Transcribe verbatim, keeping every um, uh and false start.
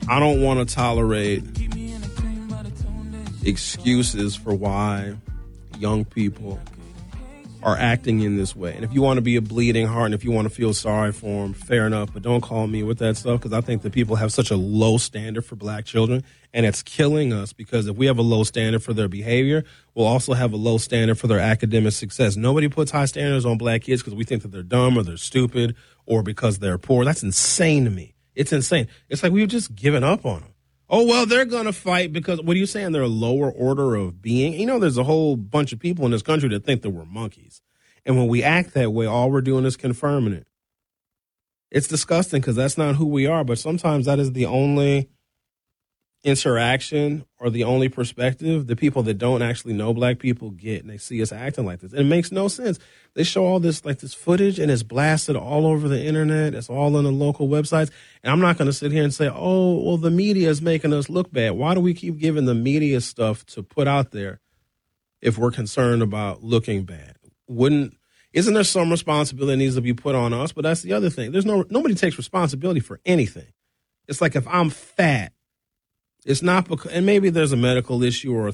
I don't want to tolerate excuses for why young people are acting in this way. And if you want to be a bleeding heart and if you want to feel sorry for them, fair enough. But don't call me with that stuff, because I think that people have such a low standard for black children, and it's killing us, because if we have a low standard for their behavior, we'll also have a low standard for their academic success. Nobody puts high standards on black kids because we think that they're dumb or they're stupid or because they're poor. That's insane to me. It's insane. It's like we've just given up on them. Oh, well, they're going to fight because, what are you saying? They're a lower order of being? You know, there's a whole bunch of people in this country that think that we're monkeys. And when we act that way, all we're doing is confirming it. It's disgusting because that's not who we are. But sometimes that is the only interaction or the only perspective the people that don't actually know black people get, and they see us acting like this. And it makes no sense. They show all this like this footage, and it's blasted all over the internet. It's all on the local websites. And I'm not going to sit here and say, oh, well, the media is making us look bad. Why do we keep giving the media stuff to put out there if we're concerned about looking bad? Wouldn't isn't there some responsibility that needs to be put on us? But that's the other thing. There's no nobody takes responsibility for anything. It's like if I'm fat, it's not because, and maybe there's a medical issue or a